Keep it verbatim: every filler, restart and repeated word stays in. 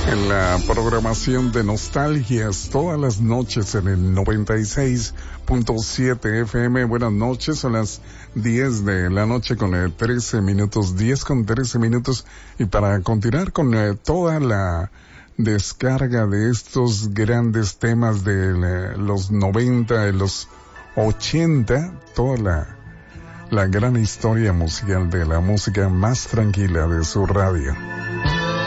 En la programación de Nostalgias, todas las noches en el noventa y seis punto siete F M. Buenas noches, son las diez de la noche con eh, trece minutos, diez con trece minutos. Y para continuar con eh, toda la descarga de estos grandes temas de eh, los noventa, de los ochenta, toda la, la gran historia musical de la música más tranquila de su radio.